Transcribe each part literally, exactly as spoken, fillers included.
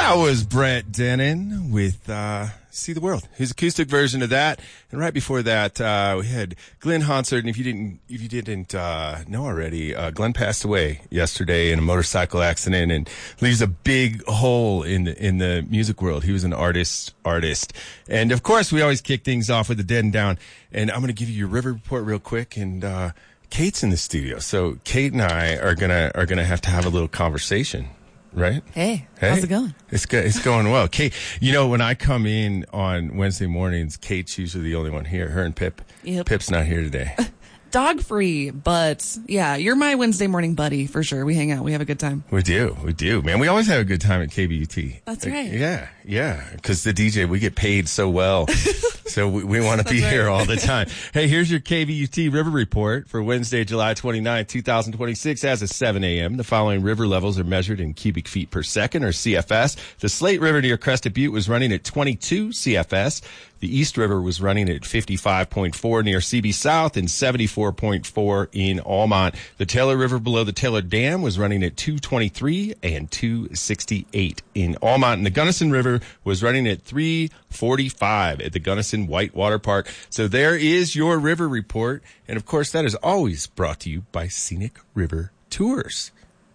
That was Brett Dennen with uh, See the World, his acoustic version of that. And right before that, uh, we had Glenn Hansard. And if you didn't, if you didn't uh, know already, uh, Glenn passed away yesterday in a motorcycle accident and leaves a big hole in the, in the music world. He was an artist, artist. And of course, we always kick things off with the Dead and Down. And I'm going to give you your river report real quick. And uh, Kate's in the studio, so Kate and I are gonna are gonna have to have a little conversation. Right? Hey, hey, how's it going? It's good. It's going well. Kate, you know, when I come in on Wednesday mornings, Kate's usually the only one here. Her and Pip. Yep. Pip's not here today. Dog free, but yeah, you're my Wednesday morning buddy for sure. We hang out. We have a good time. We do. We do, man. We always have a good time at K B U T. That's like, right. Yeah. Yeah. Because the D J, we get paid so well. So we, we want to be right. here all the time. Hey, here's your K B U T River Report for Wednesday, July twenty-ninth, twenty twenty-six. As of seven a.m., the following river levels are measured in cubic feet per second, or C F S. The Slate River near Crested Butte was running at twenty-two C F S. The East River was running at fifty-five point four near C B South and seventy-four point four in Almont. The Taylor River below the Taylor Dam was running at two twenty-three and two sixty-eight in Almont. And the Gunnison River was running at three forty-five at the Gunnison Whitewater Park. So there is your river report. And of course, that is always brought to you by Scenic River Tours.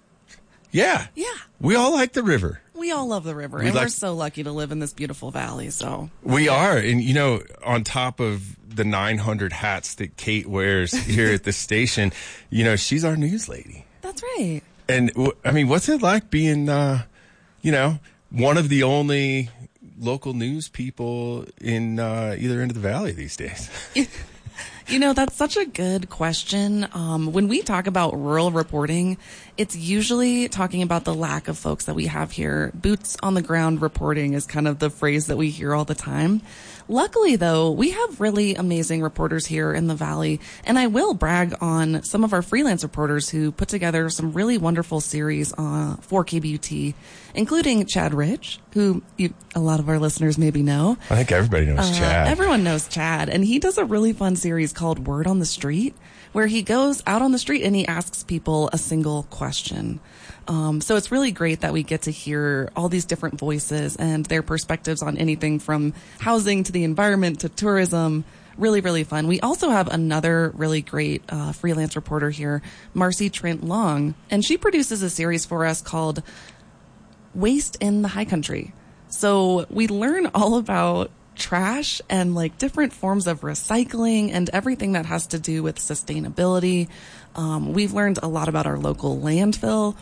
Yeah. Yeah. We all like the river. We all love the river, We and like- we're so lucky to live in this beautiful valley. So We are. And, you know, on top of the nine hundred hats that Kate wears here at the station, you know, she's our news lady. that's right. And, w- I mean, what's it like being, uh, you know, one of the only local news people in uh, either end of the valley these days? You know, that's such a good question. Um, when we talk about rural reporting, it's usually talking about the lack of folks that we have here. Boots on the ground reporting is kind of the phrase that we hear all the time. Luckily, though, we have really amazing reporters here in the Valley, and I will brag on some of our freelance reporters who put together some really wonderful series uh, for K B U T, including Chad Rich, who you, a lot of our listeners maybe know. I think everybody knows Uh, Chad. Everyone knows Chad, and he does a really fun series called Word on the Street, where he goes out on the street and he asks people a single question. Um, so it's really great that we get to hear all these different voices and their perspectives on anything from housing to the environment to tourism. Really, really fun. We also have another really great uh, freelance reporter here, Marcy Trent Long, and she produces a series for us called Waste in the High Country. So we learn all about trash and like different forms of recycling and everything that has to do with sustainability. Um, we've learned a lot about our local landfill.